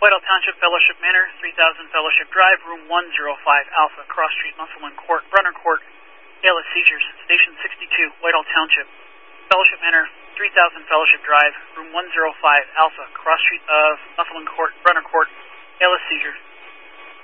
Whitehall Township, Fellowship Manor, 3000 Fellowship Drive, Room 105 Alpha, Cross Street, Musselman Court, Brunner Court, ALS seizures, Station 62, Whitehall Township, Fellowship Manor, 3000 Fellowship Drive, Room 105 Alpha, Cross Street of Musselman Court, Brunner Court, ALS seizure.